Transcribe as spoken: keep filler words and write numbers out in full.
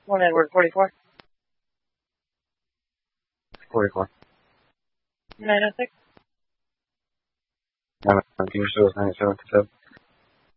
One Edward, forty-four. forty-four. nine oh six. nine oh six. Can you show us nine seven two seven?